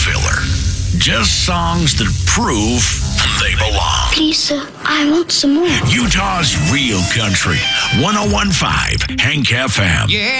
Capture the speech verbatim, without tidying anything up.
filler. Just songs that prove they belong. Please, sir, I want some more. Utah's real country. one oh one point five Hank F M. Yeah.